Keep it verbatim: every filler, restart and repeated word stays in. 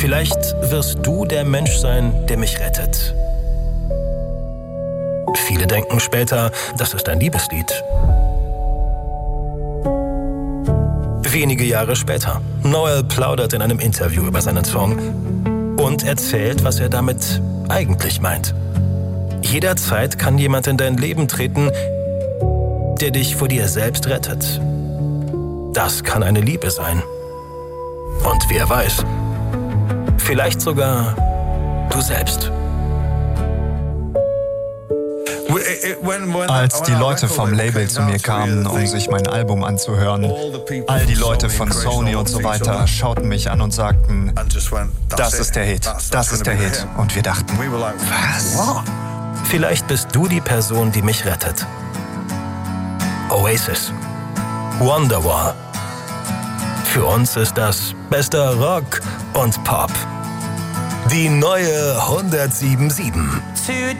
Vielleicht wirst du der Mensch sein, der mich rettet. Viele denken später, das ist ein Liebeslied. Wenige Jahre später. Noel plaudert in einem Interview über seinen Song und erzählt, was er damit eigentlich meint. Jederzeit kann jemand in dein Leben treten, der dich vor dir selbst rettet. Das kann eine Liebe sein. Und wer weiß, vielleicht sogar du selbst. Als die Leute vom Label zu mir kamen, um sich mein Album anzuhören, all die Leute von Sony und so weiter schauten mich an und sagten, das ist der Hit, das ist der Hit. Und wir dachten, was? Vielleicht bist du die Person, die mich rettet. Oasis. Wonderwall. Für uns ist das bester Rock und Pop. Die neue hundertsieben Komma sieben.